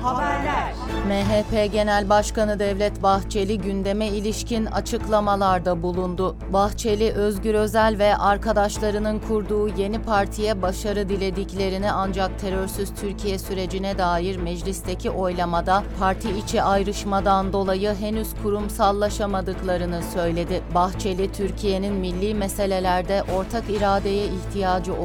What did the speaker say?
Haberler. MHP Genel Başkanı Devlet Bahçeli gündeme ilişkin açıklamalarda bulundu. Bahçeli, Özgür Özel ve arkadaşlarının kurduğu yeni partiye başarı dilediklerini ancak terörsüz Türkiye sürecine dair meclisteki oylamada parti içi ayrışmadan dolayı henüz kurumsallaşamadıklarını söyledi. Bahçeli, Türkiye'nin milli meselelerde ortak iradeye ihtiyacı